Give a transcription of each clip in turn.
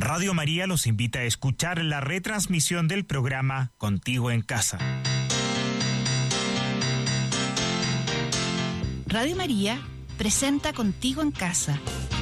Radio María los invita a escuchar la retransmisión del programa Contigo en Casa. Radio María presenta Contigo en Casa.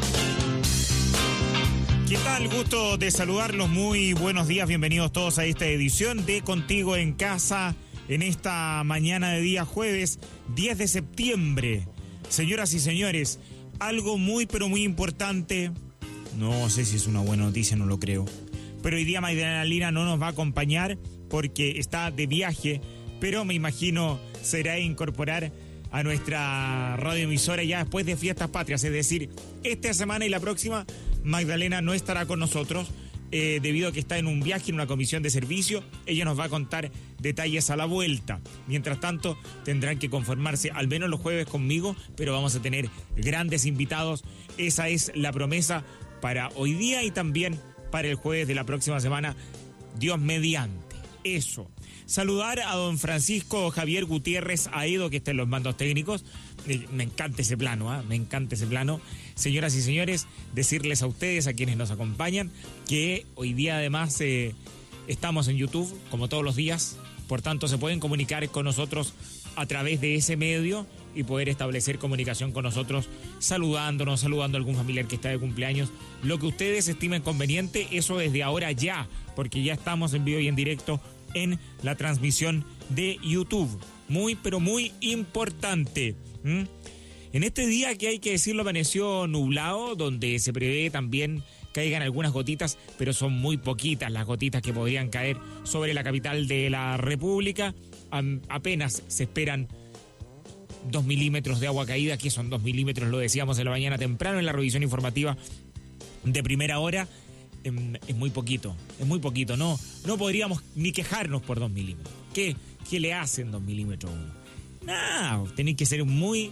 ¿Qué tal? Gusto de saludarlos. Muy buenos días. Bienvenidos todos a esta edición de Contigo en Casa en esta mañana de día jueves 10 de septiembre. Señoras y señores, algo muy pero muy importante. No sé si es una buena noticia, no lo creo. Pero hoy día Magdalena Lina no nos va a acompañar porque está de viaje, pero me imagino será incorporar a nuestra radioemisora ya después de Fiestas Patrias. Es decir, esta semana y la próxima Magdalena no estará con nosotros debido a que está en un viaje, en una comisión de servicio. Ella nos va a contar detalles a la vuelta. Mientras tanto, tendrán que conformarse al menos los jueves conmigo, pero vamos a tener grandes invitados. Esa es la promesa para hoy día y también para el jueves de la próxima semana, Dios mediante. Eso. Saludar a don Francisco Javier Gutiérrez Aedo, que está en los mandos técnicos. Me encanta ese plano, me encanta ese plano. Señoras y señores, decirles a ustedes, a quienes nos acompañan, que hoy día además estamos en YouTube, como todos los días. Por tanto, se pueden comunicar con nosotros a través de ese medio y poder establecer comunicación con nosotros, saludando a algún familiar que está de cumpleaños. Lo que ustedes estimen conveniente, eso desde ahora ya, porque ya estamos en vivo y en directo en la transmisión de YouTube. Muy, pero muy importante. En este día, que hay que decirlo, amaneció nublado, donde se prevé también caigan algunas gotitas, pero son muy poquitas las gotitas que podrían caer sobre la capital de la República. Apenas se esperan 2 milímetros de agua caída. ¿Qué son 2 milímetros? Lo decíamos en la mañana temprano en la revisión informativa de primera hora. Es muy poquito, no podríamos ni quejarnos por 2 milímetros. ¿Qué le hacen 2 milímetros a uno? No, tenéis que ser muy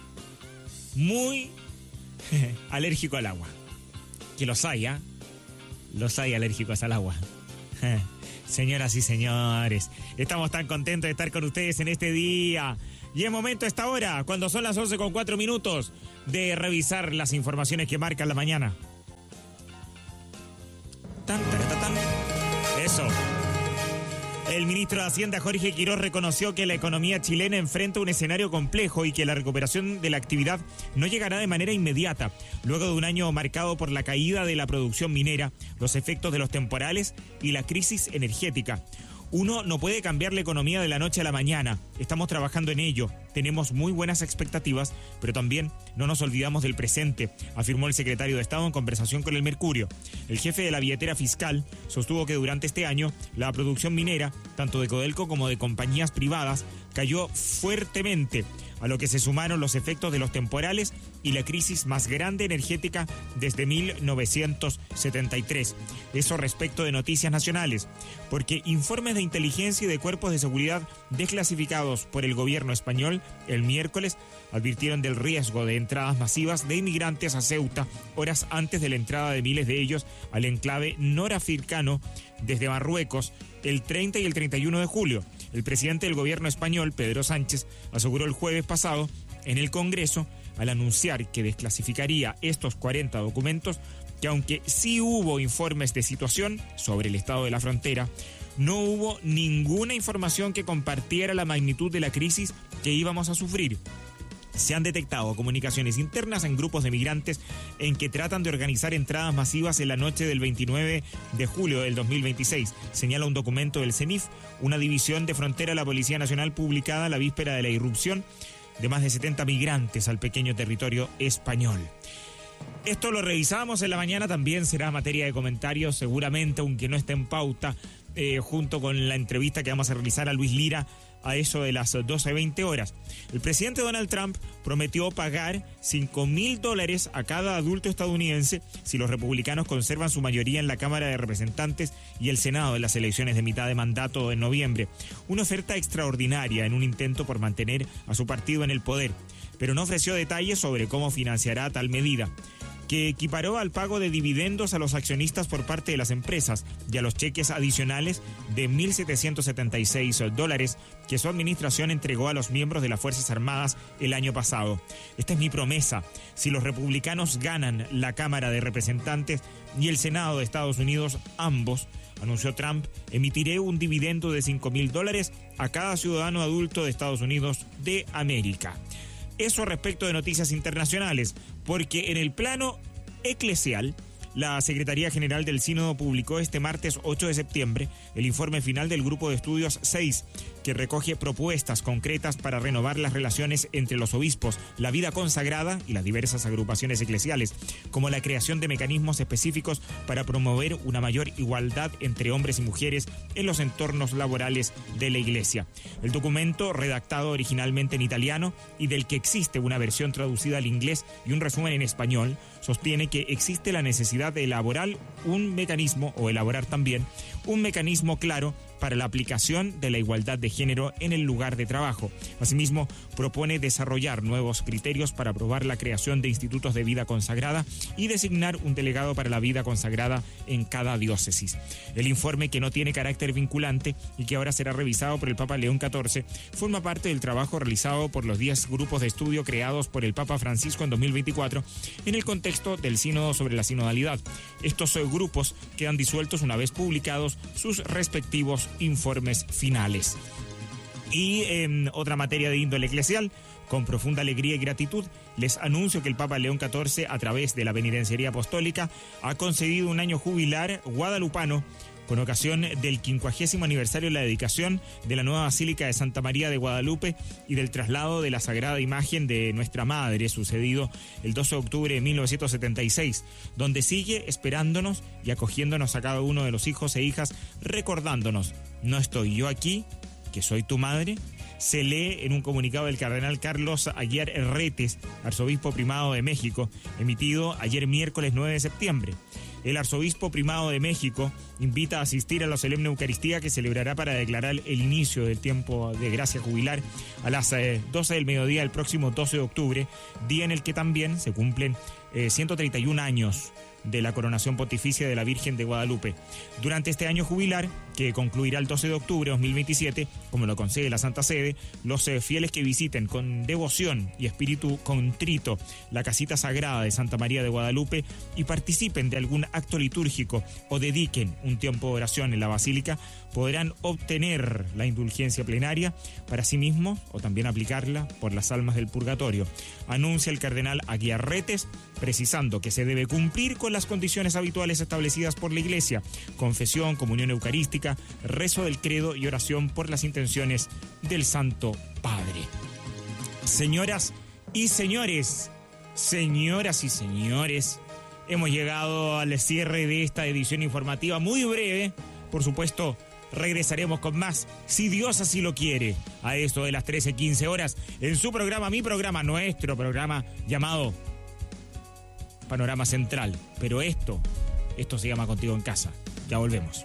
alérgico al agua. Que los hay alérgicos al agua. Señoras y señores, estamos tan contentos de estar con ustedes en este día. Y es momento a esta hora, cuando son las 11:04, de revisar las informaciones que marcan la mañana. Eso. El ministro de Hacienda, Jorge Quiroz, reconoció que la economía chilena enfrenta un escenario complejo y que la recuperación de la actividad no llegará de manera inmediata, luego de un año marcado por la caída de la producción minera, los efectos de los temporales y la crisis energética. Uno no puede cambiar la economía de la noche a la mañana. Estamos trabajando en ello. Tenemos muy buenas expectativas, pero también no nos olvidamos del presente, afirmó el secretario de Estado en conversación con El Mercurio. El jefe de la billetera fiscal sostuvo que durante este año la producción minera, tanto de Codelco como de compañías privadas, cayó fuertemente, a lo que se sumaron los efectos de los temporales y la crisis más grande energética desde 1973. Eso respecto de noticias nacionales, porque informes de inteligencia y de cuerpos de seguridad desclasificados por el gobierno español el miércoles advirtieron del riesgo de entradas masivas de inmigrantes a Ceuta horas antes de la entrada de miles de ellos al enclave norafricano desde Marruecos el 30 y el 31 de julio. El presidente del gobierno español, Pedro Sánchez, aseguró el jueves pasado en el Congreso, al anunciar que desclasificaría estos 40 documentos, que aunque sí hubo informes de situación sobre el estado de la frontera, no hubo ninguna información que compartiera la magnitud de la crisis que íbamos a sufrir. Se han detectado comunicaciones internas en grupos de migrantes en que tratan de organizar entradas masivas en la noche del 29 de julio del 2026, señala un documento del CENIF, una división de frontera de la Policía Nacional publicada la víspera de la irrupción de más de 70 migrantes al pequeño territorio español. Esto lo revisamos en la mañana, también será materia de comentarios, seguramente, aunque no esté en pauta, junto con la entrevista que vamos a realizar a Luis Lira a eso de las 12:20 horas. El presidente Donald Trump prometió pagar $5,000 a cada adulto estadounidense si los republicanos conservan su mayoría en la Cámara de Representantes y el Senado en las elecciones de mitad de mandato en noviembre. Una oferta extraordinaria en un intento por mantener a su partido en el poder, pero no ofreció detalles sobre cómo financiará tal medida. que equiparó al pago de dividendos a los accionistas por parte de las empresas y a los cheques adicionales de $1.776 que su administración entregó a los miembros de las Fuerzas Armadas el año pasado. Esta es mi promesa. Si los republicanos ganan la Cámara de Representantes y el Senado de Estados Unidos, ambos, anunció Trump, emitiré un dividendo de $5.000 a cada ciudadano adulto de Estados Unidos de América. Eso respecto de noticias internacionales, porque en el plano eclesial, la Secretaría General del Sínodo publicó este martes 8 de septiembre el informe final del Grupo de Estudios 6, que recoge propuestas concretas para renovar las relaciones entre los obispos, la vida consagrada y las diversas agrupaciones eclesiales, como la creación de mecanismos específicos para promover una mayor igualdad entre hombres y mujeres en los entornos laborales de la Iglesia. El documento, redactado originalmente en italiano y del que existe una versión traducida al inglés y un resumen en español, sostiene que existe la necesidad de elaborar un mecanismo claro para la aplicación de la igualdad de género en el lugar de trabajo. Asimismo, propone desarrollar nuevos criterios para aprobar la creación de institutos de vida consagrada y designar un delegado para la vida consagrada en cada diócesis. El informe, que no tiene carácter vinculante y que ahora será revisado por el Papa León XIV, forma parte del trabajo realizado por los 10 grupos de estudio creados por el Papa Francisco en 2024 en el contexto del Sínodo sobre la sinodalidad. Estos grupos quedan disueltos una vez publicados sus respectivos informes finales. Y en otra materia de índole eclesial, con profunda alegría y gratitud, les anuncio que el Papa León XIV, a través de la Penitenciaría Apostólica, ha concedido un año jubilar guadalupano con ocasión del 50º aniversario de la dedicación de la nueva Basílica de Santa María de Guadalupe y del traslado de la Sagrada Imagen de Nuestra Madre, sucedido el 12 de octubre de 1976, donde sigue esperándonos y acogiéndonos a cada uno de los hijos e hijas, recordándonos: no estoy yo aquí, que soy tu madre. Se lee en un comunicado del cardenal Carlos Aguiar Herretes, arzobispo primado de México, emitido ayer miércoles 9 de septiembre. El arzobispo primado de México invita a asistir a la solemne Eucaristía que celebrará para declarar el inicio del tiempo de gracia jubilar a las 12 del mediodía del próximo 12 de octubre, día en el que también se cumplen 131 años de la coronación pontificia de la Virgen de Guadalupe. Durante este año jubilar, que concluirá el 12 de octubre de 2027, como lo concede la Santa Sede, los fieles que visiten con devoción y espíritu contrito la casita sagrada de Santa María de Guadalupe y participen de algún acto litúrgico o dediquen un tiempo de oración en la basílica, podrán obtener la indulgencia plenaria para sí mismos o también aplicarla por las almas del purgatorio. Anuncia el cardenal Aguiarretes, precisando que se debe cumplir con las condiciones habituales establecidas por la Iglesia: confesión, comunión eucarística, rezo del credo y oración por las intenciones del Santo Padre. Señoras y señores, hemos llegado al cierre de esta edición informativa muy breve. Por supuesto, regresaremos con más, si Dios así lo quiere, a esto de las 13:15 horas, en su programa, mi programa, nuestro programa llamado Panorama Central. Pero esto se llama Contigo en Casa. Ya volvemos.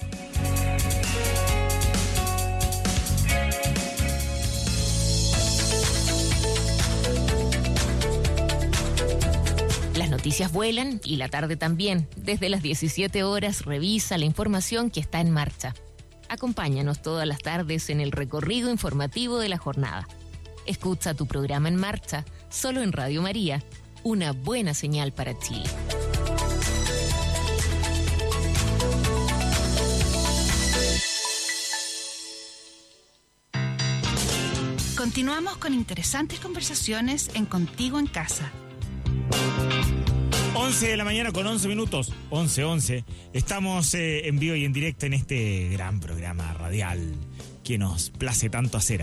Las noticias vuelan y la tarde también. Desde las 17 horas revisa la información que está en marcha. Acompáñanos todas las tardes en el recorrido informativo de la jornada. Escucha tu programa en marcha, solo en Radio María, una buena señal para Chile. Continuamos con interesantes conversaciones en Contigo en Casa. 11 de la mañana con 11 minutos, 11:11. Estamos en vivo y en directo en este gran programa radial que nos place tanto hacer,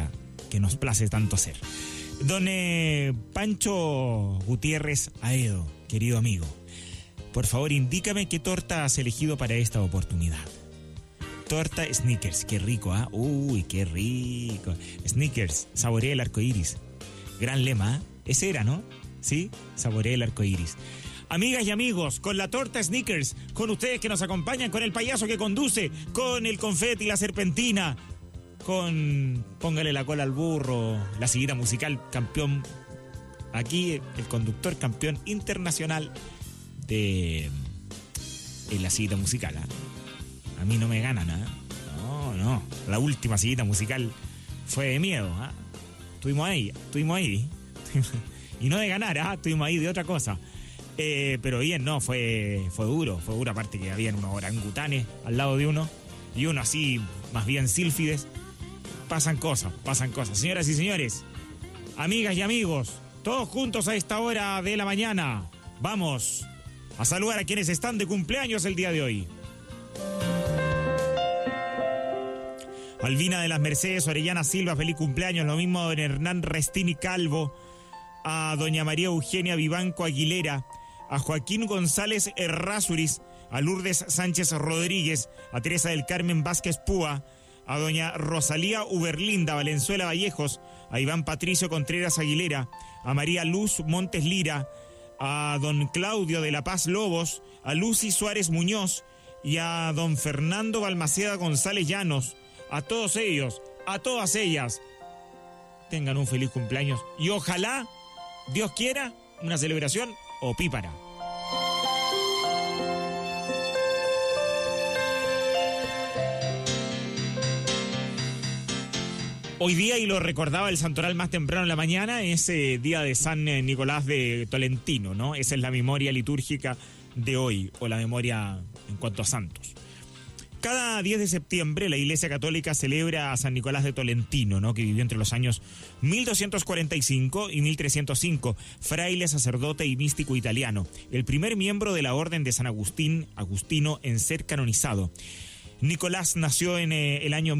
Don Pancho Gutiérrez Aedo, querido amigo, por favor indícame qué torta has elegido para esta oportunidad. Torta Snickers, qué rico, ¿ah? Uy, qué rico. Snickers, saborea el arco iris. Gran lema, ¿eh? Ese era, ¿no? Sí, saborea el arco iris. Amigas y amigos, con la torta Snickers, con ustedes que nos acompañan, con el payaso que conduce, con el confeti y la serpentina, con Póngale la cola al burro, la seguida musical campeón, aquí el conductor campeón internacional en la cita musical. A mí no me gana nada. No. La última cita musical fue de miedo. Estuvimos ahí. Y no de ganar, estuvimos ahí de otra cosa. Pero bien, no, fue duro, aparte que habían unos orangutanes al lado de uno, y uno así, más bien sílfides. Pasan cosas. Señoras y señores, amigas y amigos, todos juntos a esta hora de la mañana, vamos a saludar a quienes están de cumpleaños el día de hoy. Albina de las Mercedes, Orellana Silva, feliz cumpleaños. Lo mismo a don Hernán Restini Calvo, a doña María Eugenia Vivanco Aguilera, a Joaquín González Errázuriz, a Lourdes Sánchez Rodríguez, a Teresa del Carmen Vázquez Púa, a doña Rosalía Uberlinda Valenzuela Vallejos, a Iván Patricio Contreras Aguilera, a María Luz Montes Lira, a don Claudio de la Paz Lobos, a Lucy Suárez Muñoz y a don Fernando Balmaceda González Llanos. A todos ellos, a todas ellas, tengan un feliz cumpleaños y ojalá, Dios quiera, una celebración opípara. Hoy día, y lo recordaba el santoral más temprano en la mañana, es día de San Nicolás de Tolentino, ¿no? Esa es la memoria litúrgica de hoy, o la memoria en cuanto a santos. Cada 10 de septiembre la Iglesia Católica celebra a San Nicolás de Tolentino, ¿no? Que vivió entre los años 1245 y 1305, fraile, sacerdote y místico italiano, el primer miembro de la Orden de San Agustino en ser canonizado. Nicolás nació en el año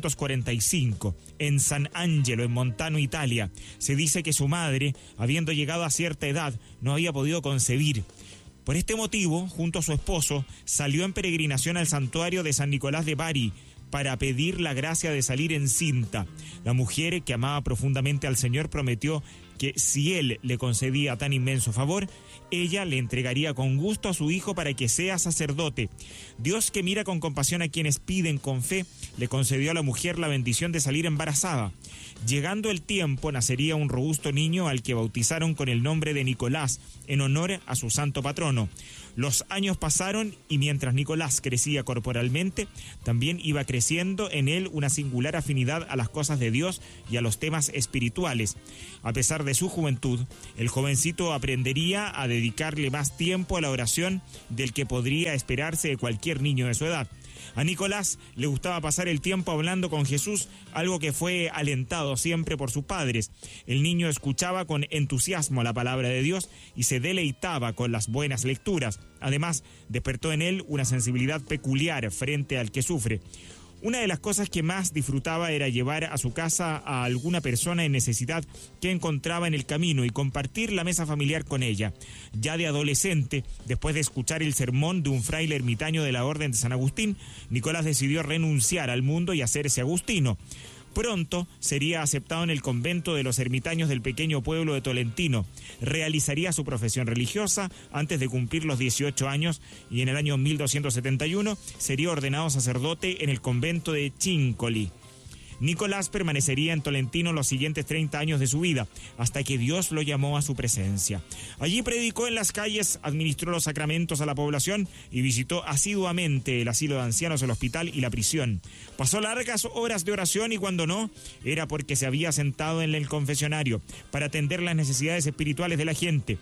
1245 en San Angelo, en Montano, Italia. Se dice que su madre, habiendo llegado a cierta edad, no había podido concebir. Por este motivo, junto a su esposo, salió en peregrinación al santuario de San Nicolás de Bari para pedir la gracia de salir encinta. La mujer, que amaba profundamente al Señor, prometió que si él le concedía tan inmenso favor, ella le entregaría con gusto a su hijo para que sea sacerdote. Dios, que mira con compasión a quienes piden con fe, le concedió a la mujer la bendición de salir embarazada. Llegando el tiempo, nacería un robusto niño al que bautizaron con el nombre de Nicolás, en honor a su santo patrono. Los años pasaron y mientras Nicolás crecía corporalmente, también iba creciendo en él una singular afinidad a las cosas de Dios y a los temas espirituales. A pesar de su juventud, el jovencito aprendería a dedicarle más tiempo a la oración del que podría esperarse de cualquier niño de su edad. A Nicolás le gustaba pasar el tiempo hablando con Jesús, algo que fue alentado siempre por sus padres. El niño escuchaba con entusiasmo la palabra de Dios y se deleitaba con las buenas lecturas. Además, despertó en él una sensibilidad peculiar frente al que sufre. Una de las cosas que más disfrutaba era llevar a su casa a alguna persona en necesidad que encontraba en el camino y compartir la mesa familiar con ella. Ya de adolescente, después de escuchar el sermón de un fraile ermitaño de la Orden de San Agustín, Nicolás decidió renunciar al mundo y hacerse agustino. Pronto sería aceptado en el convento de los ermitaños del pequeño pueblo de Tolentino. Realizaría su profesión religiosa antes de cumplir los 18 años y en el año 1271 sería ordenado sacerdote en el convento de Cincoli. Nicolás permanecería en Tolentino los siguientes 30 años de su vida, hasta que Dios lo llamó a su presencia. Allí predicó en las calles, administró los sacramentos a la población y visitó asiduamente el asilo de ancianos, el hospital y la prisión. Pasó largas horas de oración y cuando no, era porque se había sentado en el confesionario para atender las necesidades espirituales de la gente.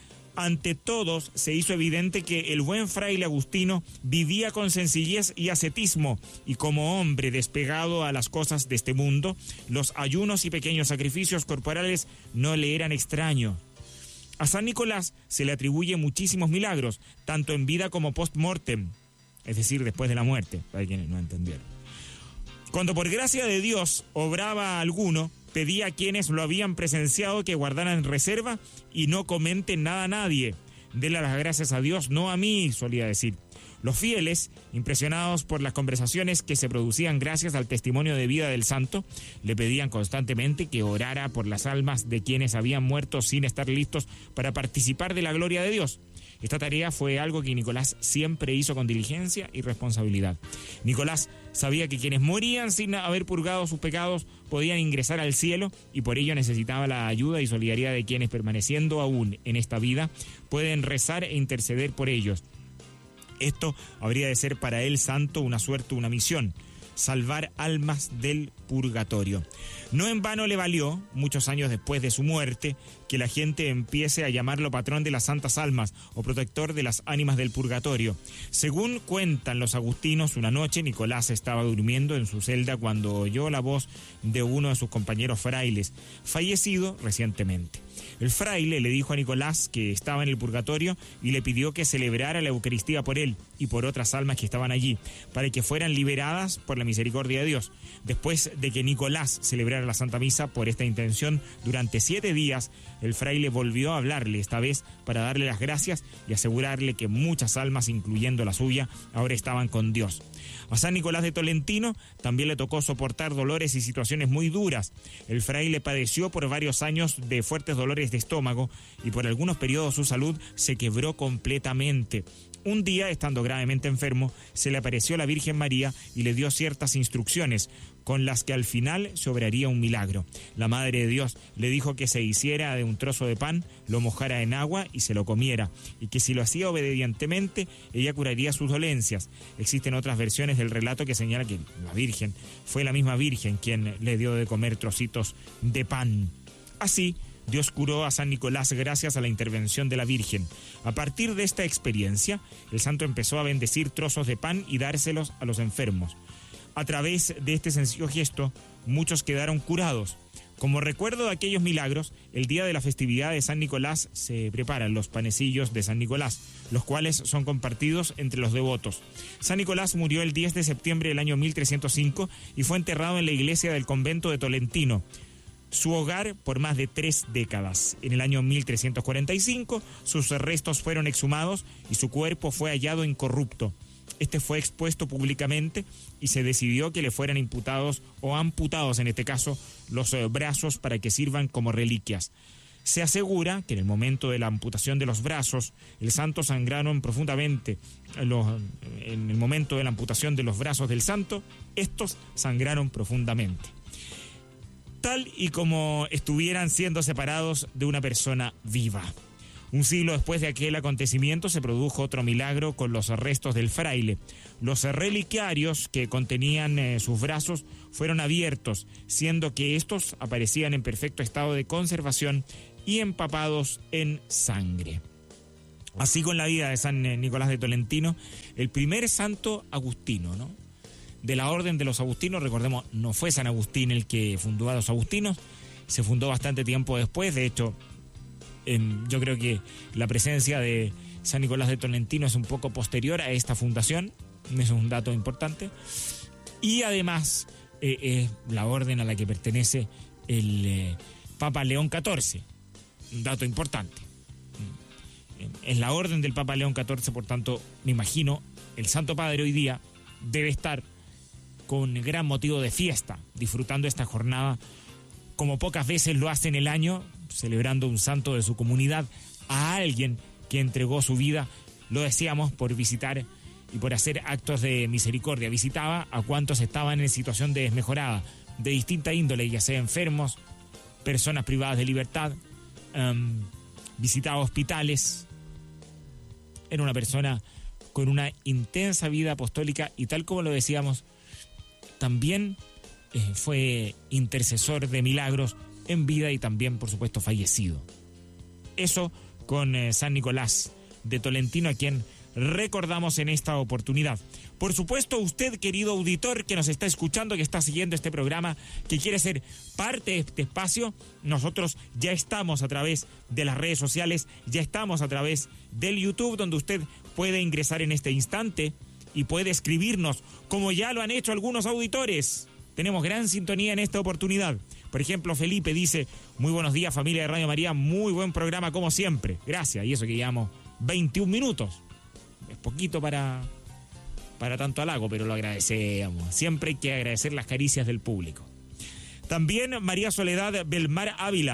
Ante todos se hizo evidente que el buen fraile agustino vivía con sencillez y ascetismo, y como hombre despegado a las cosas de este mundo, los ayunos y pequeños sacrificios corporales no le eran extraños. A San Nicolás se le atribuye muchísimos milagros, tanto en vida como post-mortem, es decir, después de la muerte, para quienes no entendieron. Cuando por gracia de Dios obraba alguno, pedía a quienes lo habían presenciado que guardaran reserva y no comenten nada a nadie. Denle las gracias a Dios, no a mí, solía decir. Los fieles, impresionados por las conversaciones que se producían gracias al testimonio de vida del santo, le pedían constantemente que orara por las almas de quienes habían muerto sin estar listos para participar de la gloria de Dios. Esta tarea fue algo que Nicolás siempre hizo con diligencia y responsabilidad. Nicolás sabía que quienes morían sin haber purgado sus pecados podían ingresar al cielo y por ello necesitaba la ayuda y solidaridad de quienes, permaneciendo aún en esta vida, pueden rezar e interceder por ellos. Esto habría de ser para el santo una suerte, una misión: salvar almas del purgatorio. No en vano le valió, muchos años después de su muerte, que la gente empiece a llamarlo patrón de las santas almas o protector de las ánimas del purgatorio. Según cuentan los agustinos, una noche Nicolás estaba durmiendo en su celda cuando oyó la voz de uno de sus compañeros frailes, fallecido recientemente. El fraile le dijo a Nicolás que estaba en el purgatorio y le pidió que celebrara la Eucaristía por él y por otras almas que estaban allí, para que fueran liberadas por la misericordia de Dios. Después de que Nicolás celebrara la Santa Misa por esta intención durante 7 días, el fraile volvió a hablarle, esta vez para darle las gracias y asegurarle que muchas almas, incluyendo la suya, ahora estaban con Dios. A San Nicolás de Tolentino también le tocó soportar dolores y situaciones muy duras. El fraile padeció por varios años de fuertes dolores de estómago y por algunos periodos su salud se quebró completamente. Un día, estando gravemente enfermo, se le apareció la Virgen María y le dio ciertas instrucciones con las que al final se obraría un milagro. La Madre de Dios le dijo que se hiciera de un trozo de pan, lo mojara en agua y se lo comiera, y que si lo hacía obedientemente, ella curaría sus dolencias. Existen otras versiones del relato que señalan que la Virgen fue la misma Virgen quien le dio de comer trocitos de pan. Así, Dios curó a San Nicolás gracias a la intervención de la Virgen. A partir de esta experiencia, el santo empezó a bendecir trozos de pan y dárselos a los enfermos. A través de este sencillo gesto, muchos quedaron curados. Como recuerdo de aquellos milagros, el día de la festividad de San Nicolás se preparan los panecillos de San Nicolás, los cuales son compartidos entre los devotos. San Nicolás murió el 10 de septiembre del año 1305 y fue enterrado en la iglesia del convento de Tolentino, su hogar por más de 3 décadas. En el año 1345, sus restos fueron exhumados y su cuerpo fue hallado incorrupto. Este fue expuesto públicamente y se decidió que le fueran imputados o amputados, en este caso, los brazos para que sirvan como reliquias. Se asegura que en el momento de la amputación de los brazos, el santo sangraron profundamente. En el momento de la amputación de los brazos del santo, estos sangraron profundamente, tal y como estuvieran siendo separados de una persona viva. Un siglo después de aquel acontecimiento se produjo otro milagro con los restos del fraile. Los reliquiarios que contenían sus brazos fueron abiertos, siendo que estos aparecían en perfecto estado de conservación y empapados en sangre. Así con la vida de San Nicolás de Tolentino, el primer santo agustino, ¿no?, de la orden de los agustinos. Recordemos, no fue San Agustín el que fundó a los agustinos, se fundó bastante tiempo después. De hecho, yo creo que la presencia de San Nicolás de Tolentino es un poco posterior a esta fundación, eso es un dato importante. Y además es la orden a la que pertenece el Papa León XIV, un dato importante. Es la orden del Papa León XIV, por tanto, me imagino, el Santo Padre hoy día debe estar con gran motivo de fiesta, disfrutando esta jornada como pocas veces lo hace en el año, celebrando un santo de su comunidad, a alguien que entregó su vida, lo decíamos, por visitar y por hacer actos de misericordia. Visitaba a cuantos estaban en situación de desmejorada, de distinta índole, ya sea enfermos, personas privadas de libertad, visitaba hospitales. Era una persona con una intensa vida apostólica y, tal como lo decíamos, también fue intercesor de milagros en vida y también, por supuesto, fallecido. Eso con San Nicolás de Tolentino, a quien recordamos en esta oportunidad. Por supuesto, usted, querido auditor que nos está escuchando, que está siguiendo este programa, que quiere ser parte de este espacio, nosotros ya estamos a través de las redes sociales, ya estamos a través del YouTube, donde usted puede ingresar en este instante y puede escribirnos, como ya lo han hecho algunos auditores. Tenemos gran sintonía en esta oportunidad. Por ejemplo, Felipe dice: muy buenos días, familia de Radio María, muy buen programa como siempre. Gracias, y eso que llevamos 21 minutos. Es poquito para tanto halago, pero lo agradecemos. Siempre hay que agradecer las caricias del público. También María Soledad Belmar Ávila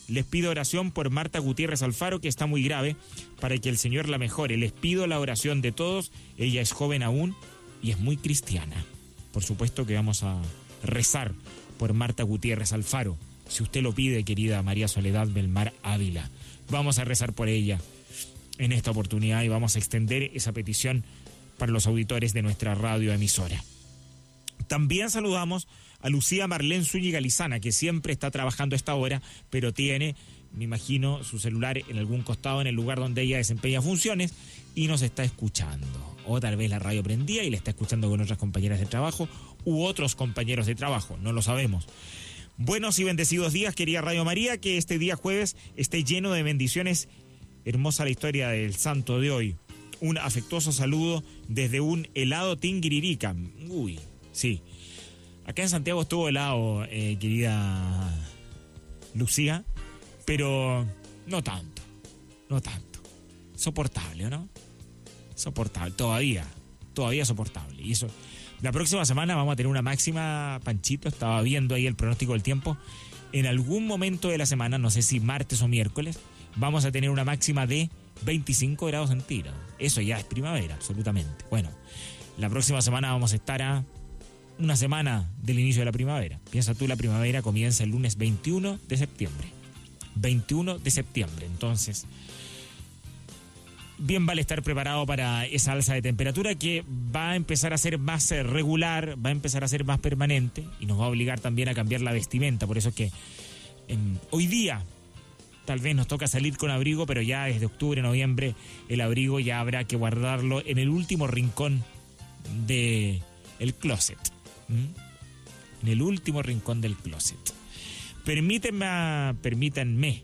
Les pido oración por Marta Gutiérrez Alfaro, que está muy grave, para que el Señor la mejore. Les pido la oración de todos. Ella es joven aún y es muy cristiana. Por supuesto que vamos a rezar por Marta Gutiérrez Alfaro. Si usted lo pide, querida María Soledad Belmar Ávila, vamos a rezar por ella en esta oportunidad y vamos a extender esa petición para los auditores de nuestra radioemisora. También saludamos a Lucía Marlén Zúñiga Lizana, que siempre está trabajando a esta hora, pero tiene, me imagino, su celular en algún costado en el lugar donde ella desempeña funciones y nos está escuchando. O tal vez la radio prendía y la está escuchando con otras compañeras de trabajo u otros compañeros de trabajo, no lo sabemos. Buenos y bendecidos días, querida Radio María, que este día jueves esté lleno de bendiciones. Hermosa la historia del santo de hoy. Un afectuoso saludo desde un helado Tinguiririca. Uy, sí. Acá en Santiago estuvo helado, querida Lucía, pero no tanto. Soportable, ¿no? Soportable, todavía soportable. Y eso, la próxima semana vamos a tener una máxima, Panchito, estaba viendo ahí el pronóstico del tiempo. En algún momento de la semana, no sé si martes o miércoles, vamos a tener una máxima de 25 grados centígrados. Eso ya es primavera, absolutamente. Bueno, la próxima semana vamos a estar a una semana del inicio de la primavera. Piensa tú, la primavera comienza el lunes 21 de septiembre. 21 de septiembre. Entonces, bien vale estar preparado para esa alza de temperatura que va a empezar a ser más regular, va a empezar a ser más permanente y nos va a obligar también a cambiar la vestimenta. Por eso es que hoy día tal vez nos toca salir con abrigo, pero ya desde octubre, noviembre, el abrigo ya habrá que guardarlo en el último rincón del closet. En el último rincón del closet. Permítanme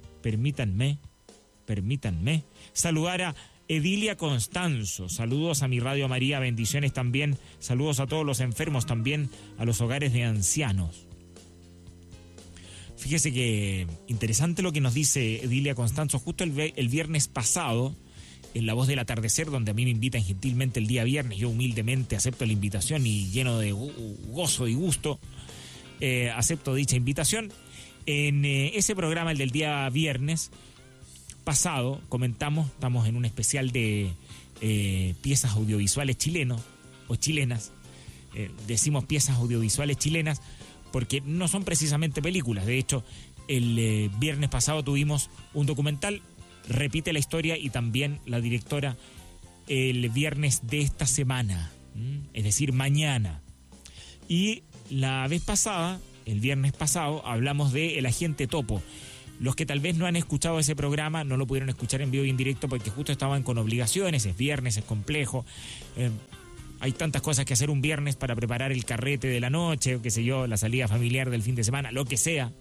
saludar a Edilia Constanzo. Saludos a mi Radio María, bendiciones también. Saludos a todos los enfermos, también a los hogares de ancianos. Fíjese que interesante lo que nos dice Edilia Constanzo. Justo el viernes pasado, en La Voz del Atardecer, donde a mí me invitan gentilmente el día viernes, yo humildemente acepto la invitación y lleno de gozo y gusto acepto dicha invitación. En ese programa, el del día viernes pasado, comentamos, estamos en un especial de piezas audiovisuales chilenos o chilenas. Decimos piezas audiovisuales chilenas porque no son precisamente películas. De hecho, el viernes pasado tuvimos un documental, repite la historia y también la directora el viernes de esta semana, es decir, mañana. Y la vez pasada, el viernes pasado, hablamos de El Agente Topo. Los que tal vez no han escuchado ese programa no lo pudieron escuchar en vivo y en directo porque justo estaban con obligaciones, es viernes, es complejo. Hay tantas cosas que hacer un viernes para preparar el carrete de la noche, o qué sé yo, la salida familiar del fin de semana, lo que sea.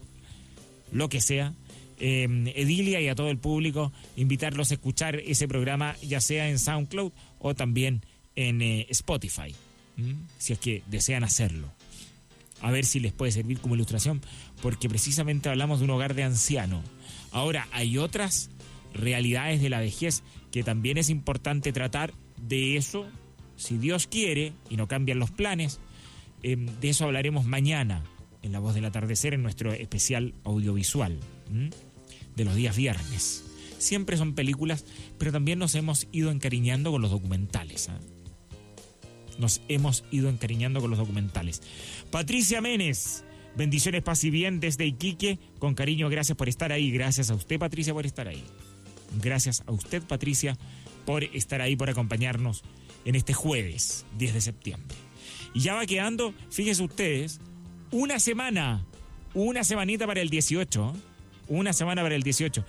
Edilia y a todo el público, invitarlos a escuchar ese programa, ya sea en SoundCloud o también en Spotify, si es que desean hacerlo. A ver si les puede servir como ilustración, porque precisamente hablamos de un hogar de ancianos. Ahora, hay otras realidades de la vejez que también es importante tratar. De eso, si Dios quiere y no cambian los planes, de eso hablaremos mañana en La Voz del Atardecer, en nuestro especial audiovisual de los días viernes. Siempre son películas, pero también nos hemos ido encariñando con los documentales. Nos hemos ido encariñando con los documentales. Patricia Menes, bendiciones, paz y bien desde Iquique. Con cariño, gracias por estar ahí. Gracias a usted, Patricia, por estar ahí. Gracias a usted, Patricia, por estar ahí, por acompañarnos en este jueves 10 de septiembre. Y ya va quedando, fíjense ustedes, una semanita para el 18. Una semana para el 18.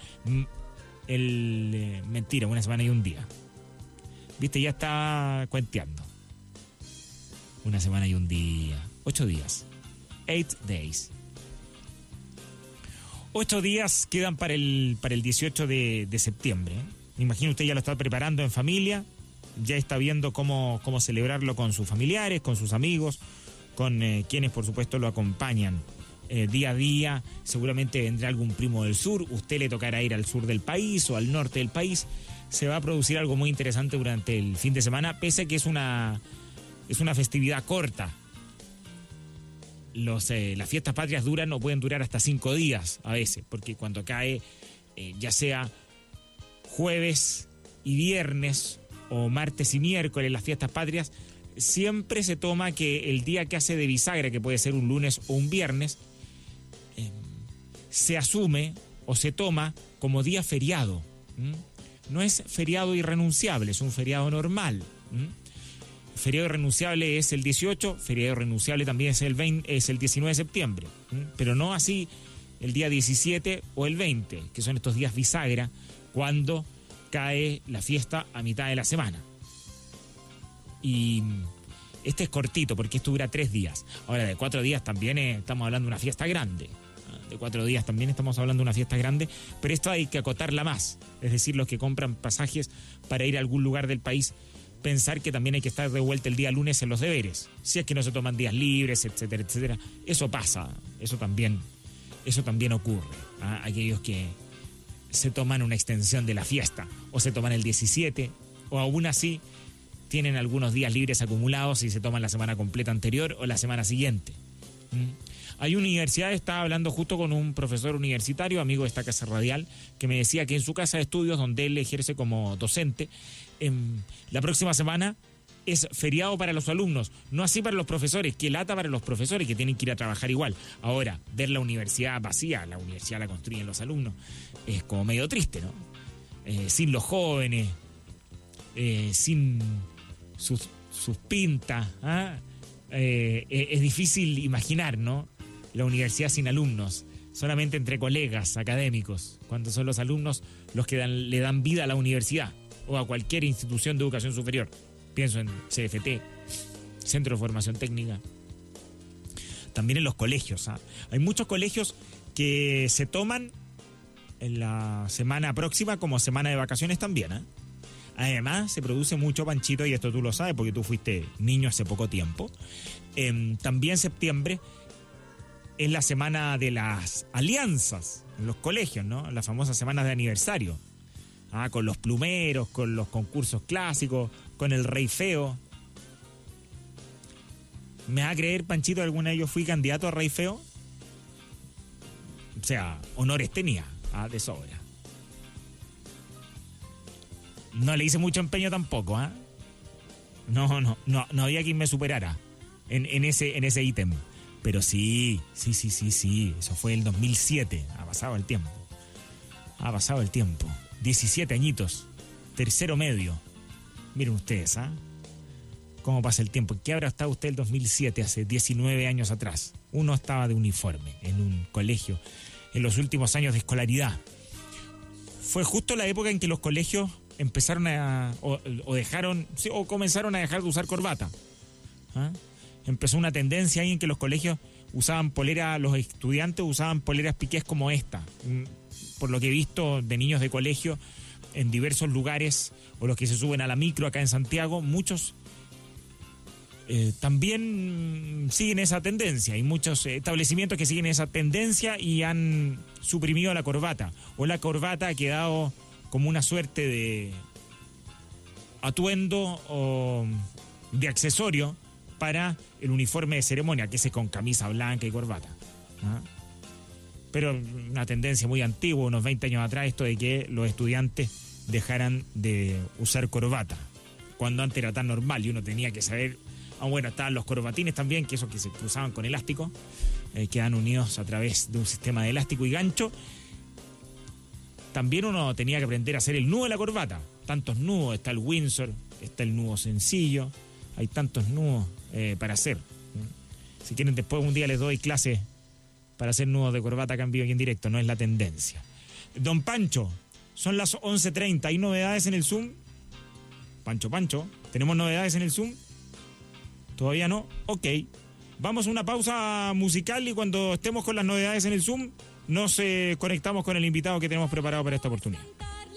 Mentira, una semana y un día. Viste, ya está cuenteando. Una semana y un día. 8 días. 8 days. 8 días quedan para el 18 de septiembre. Me imagino usted ya lo está preparando en familia. Ya está viendo cómo celebrarlo con sus familiares, con sus amigos, con quienes por supuesto lo acompañan día a día. Seguramente vendrá algún primo del sur. Usted le tocará ir al sur del país o al norte del país. Se va a producir algo muy interesante durante el fin de semana, pese a que es una festividad corta. las fiestas patrias duran o pueden durar hasta 5 días a veces, porque cuando cae ya sea jueves y viernes o martes y miércoles las fiestas patrias, siempre se toma que el día que hace de bisagra, que puede ser un lunes o un viernes, se asume o se toma como día feriado. No es feriado irrenunciable, es un feriado normal. Feriado irrenunciable es el 18, feriado irrenunciable también es el 19 de septiembre, pero no así el día 17 o el 20, que son estos días bisagra, cuando cae la fiesta a mitad de la semana. Y este es cortito, porque esto dura 3 días. Ahora, de 4 días también estamos hablando de una fiesta grande. De 4 días también estamos hablando de una fiesta grande, pero esto hay que acotarla más. Es decir, los que compran pasajes para ir a algún lugar del país, pensar que también hay que estar de vuelta el día lunes en los deberes. Si es que no se toman días libres, etcétera, etcétera. Eso pasa, eso también ocurre. Aquellos que se toman una extensión de la fiesta, o se toman el 17, o aún así tienen algunos días libres acumulados y se toman la semana completa anterior o la semana siguiente. Hay universidad, estaba hablando justo con un profesor universitario, amigo de esta casa radial, que me decía que en su casa de estudios, donde él ejerce como docente, la próxima semana es feriado para los alumnos, no así para los profesores, que lata para los profesores que tienen que ir a trabajar igual. Ahora, ver la universidad vacía, la universidad la construyen los alumnos, es como medio triste, ¿no? Sin los jóvenes, sin sus pintas, es difícil imaginar, ¿no? La universidad sin alumnos, solamente entre colegas académicos, cuando son los alumnos los que le dan vida a la universidad o a cualquier institución de educación superior. Pienso en CFT, Centro de Formación Técnica. También en los colegios. Hay muchos colegios que se toman en la semana próxima como semana de vacaciones también. Además, se produce mucho, Panchito, y esto tú lo sabes porque tú fuiste niño hace poco tiempo. También septiembre es la semana de las alianzas en los colegios, ¿no? Las famosas semanas de aniversario. Con los plumeros, con los concursos clásicos, con el Rey Feo. ¿Me va a creer, Panchito, alguna de ellos fui candidato a Rey Feo? O sea, honores tenía, de sobra. No le hice mucho empeño tampoco, No había quien me superara en ese ítem. Pero sí, eso fue el 2007, ha pasado el tiempo. 17 añitos, tercero medio. Miren ustedes, cómo pasa el tiempo. ¿Qué habrá estado usted el 2007, hace 19 años atrás? Uno estaba de uniforme en un colegio en los últimos años de escolaridad. Fue justo la época en que los colegios empezaron o comenzaron a dejar de usar corbata. Empezó una tendencia ahí en que los colegios usaban poleras, los estudiantes usaban poleras piqués como esta. Por lo que he visto de niños de colegio en diversos lugares, o los que se suben a la micro acá en Santiago, muchos también siguen esa tendencia. Hay muchos establecimientos que siguen esa tendencia y han suprimido la corbata, o la corbata ha quedado como una suerte de atuendo o de accesorio para el uniforme de ceremonia, que es con camisa blanca y corbata. Pero una tendencia muy antigua, unos 20 años atrás, esto de que los estudiantes dejaran de usar corbata, cuando antes era tan normal y uno tenía que saber. Bueno, estaban los corbatines también, que esos que se usaban con elástico, quedan unidos a través de un sistema de elástico y gancho. También uno tenía que aprender a hacer el nudo de la corbata. Tantos nudos, está el Windsor, está el nudo sencillo, hay tantos nudos para hacer. Si quieren, después un día les doy clase para hacer nudos de corbata acá en vivo y en directo, no es la tendencia. Don Pancho, son las 11:30, ¿hay novedades en el Zoom? Pancho, ¿tenemos novedades en el Zoom? ¿Todavía no? Ok. Vamos a una pausa musical y cuando estemos con las novedades en el Zoom, nos conectamos con el invitado que tenemos preparado para esta oportunidad.